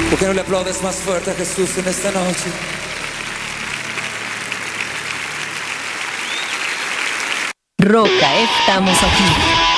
¿Por qué no le aplaudes más fuerte a Jesús en esta noche? Roca, estamos aquí.